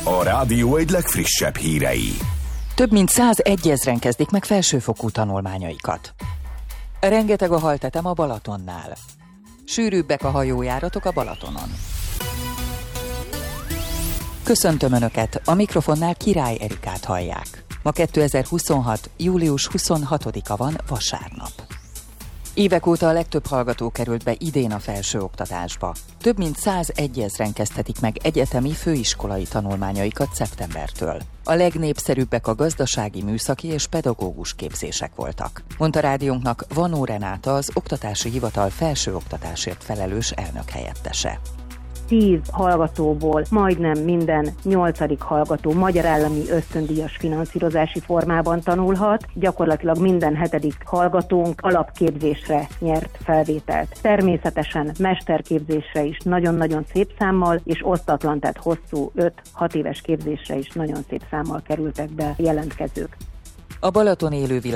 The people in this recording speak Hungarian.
A rádió egy legfrissebb hírei. Több mint 101 000 kezdik meg felsőfokú tanulmányaikat. Rengeteg a haltetem a Balatonnál. Sűrűbbek a hajójáratok a Balatonon. Köszöntöm Önöket, a mikrofonnál Király Erikát hallják. Ma 2026. július 26-a van, vasárnap. Évek óta a legtöbb hallgató került be idén a felsőoktatásba. Több mint 101 000 kezdhetik meg egyetemi főiskolai tanulmányaikat szeptembertől. A legnépszerűbbek a gazdasági, műszaki és pedagógus képzések voltak, mondta rádiónknak Vanó Renáta, az Oktatási Hivatal felsőoktatásért felelős elnökhelyettese. 10 hallgatóból majdnem minden 8. hallgató magyar állami ösztöndíjas finanszírozási formában tanulhat, gyakorlatilag minden 7. hallgatónk alapképzésre nyert felvételt. Természetesen mesterképzésre is nagyon-nagyon szép számmal, és osztatlan, tehát hosszú 5-6 éves képzésre is nagyon szép számmal kerültek be jelentkezők. A Balaton élő